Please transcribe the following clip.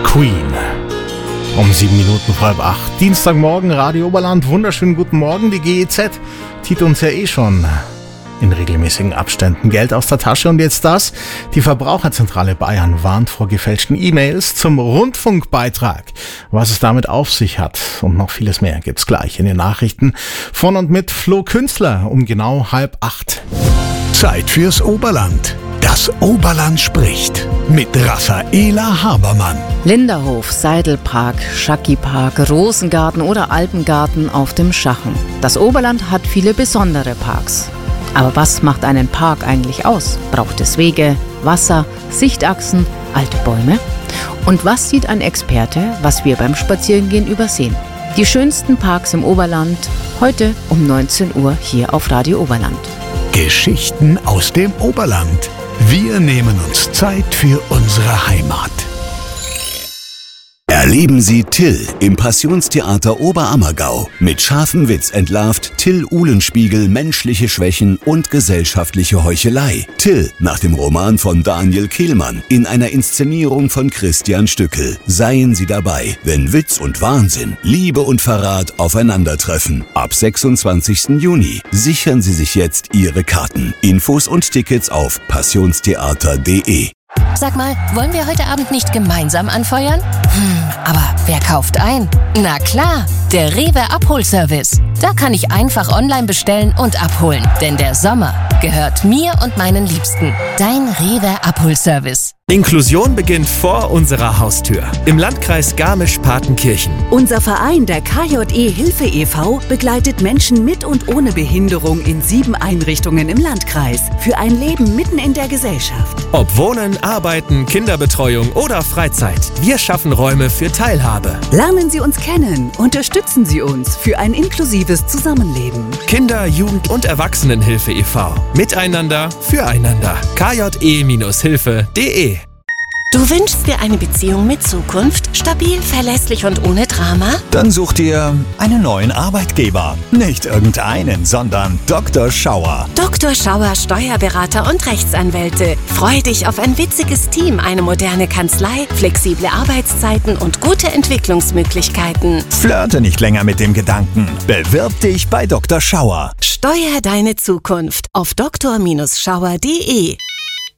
Queen. Um 7 Minuten vor 7:30. Dienstagmorgen, Radio Oberland. Wunderschönen guten Morgen. Die GEZ zieht uns ja schon in regelmäßigen Abständen Geld aus der Tasche. Und jetzt das. Die Verbraucherzentrale Bayern warnt vor gefälschten E-Mails zum Rundfunkbeitrag. Was es damit auf sich hat und noch vieles mehr gibt's gleich in den Nachrichten von und mit Flo Künstler um genau 7:30. Zeit fürs Oberland. Das Oberland spricht mit Raffaela Habermann. Linderhof, Seidelpark, Schacki-Park, Rosengarten oder Alpengarten auf dem Schachen. Das Oberland hat viele besondere Parks. Aber was macht einen Park eigentlich aus? Braucht es Wege, Wasser, Sichtachsen, alte Bäume? Und was sieht ein Experte, was wir beim Spazierengehen übersehen? Die schönsten Parks im Oberland, heute um 19 Uhr hier auf Radio Oberland. Geschichten aus dem Oberland. Wir nehmen uns Zeit für unsere Heimat. Erleben Sie Till im Passionstheater Oberammergau. Mit scharfem Witz entlarvt Till Uhlenspiegel menschliche Schwächen und gesellschaftliche Heuchelei. Till nach dem Roman von Daniel Kehlmann in einer Inszenierung von Christian Stückel. Seien Sie dabei, wenn Witz und Wahnsinn, Liebe und Verrat aufeinandertreffen. Ab 26. Juni. Sichern Sie sich jetzt Ihre Karten. Infos und Tickets auf passionstheater.de. Sag mal, wollen wir heute Abend nicht gemeinsam anfeuern? Aber wer kauft ein? Na klar, der Rewe Abholservice. Da kann ich einfach online bestellen und abholen. Denn der Sommer gehört mir und meinen Liebsten. Dein Rewe Abholservice. Inklusion beginnt vor unserer Haustür. Im Landkreis Garmisch-Partenkirchen. Unser Verein, der KJE Hilfe e.V., begleitet Menschen mit und ohne Behinderung in 7 Einrichtungen im Landkreis. Für ein Leben mitten in der Gesellschaft. Ob Wohnen, Arbeiten, Kinderbetreuung oder Freizeit. Wir schaffen Räume für Teilhabe. Lernen Sie uns kennen. Unterstützen Sie uns für ein inklusives Zusammenleben. Kinder-, Jugend- und Erwachsenenhilfe e.V. Miteinander, füreinander. kje-hilfe.de. Du wünschst dir eine Beziehung mit Zukunft? Stabil, verlässlich und ohne Drama? Dann such dir einen neuen Arbeitgeber. Nicht irgendeinen, sondern Dr. Schauer. Dr. Schauer, Steuerberater und Rechtsanwälte. Freu dich auf ein witziges Team, eine moderne Kanzlei, flexible Arbeitszeiten und gute Entwicklungsmöglichkeiten. Flirte nicht länger mit dem Gedanken. Bewirb dich bei Dr. Schauer. Steuer deine Zukunft auf dr-schauer.de.